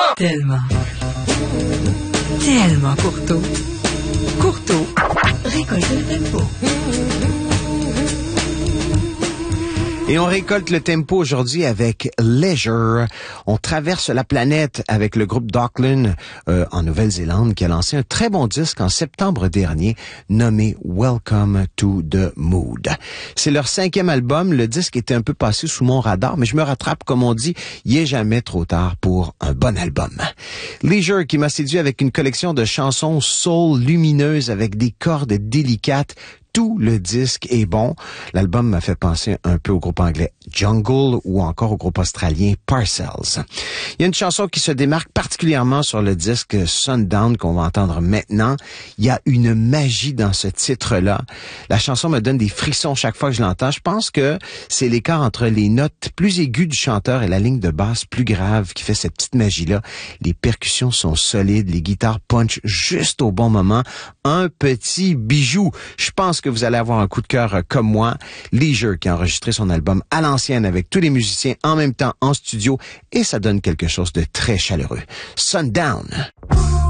Tellement. Tellement courtois. Courtois. Récolte le tempo. Et on récolte le tempo aujourd'hui avec Leisure. On traverse la planète avec le groupe Dockland en Nouvelle-Zélande qui a lancé un très bon disque en septembre dernier nommé Welcome to the Mood. C'est leur 5e album. Le disque était un peu passé sous mon radar, mais je me rattrape, comme on dit, il est jamais trop tard pour un bon album. Leisure qui m'a séduit avec une collection de chansons soul lumineuses avec des cordes délicates. Tout le disque est bon. L'album m'a fait penser un peu au groupe anglais Jungle ou encore au groupe australien Parcels. Il y a une chanson qui se démarque particulièrement sur le disque Sundown qu'on va entendre maintenant. Il y a une magie dans ce titre-là. La chanson me donne des frissons chaque fois que je l'entends. Je pense que c'est l'écart entre les notes plus aiguës du chanteur et la ligne de basse plus grave qui fait cette petite magie-là. Les percussions sont solides, les guitares punch juste au bon moment. Un petit bijou. Je pense que vous allez avoir un coup de cœur comme moi. Leisure qui a enregistré son album à l'ancienne avec tous les musiciens en même temps en studio et ça donne quelque chose de très chaleureux. Sundown.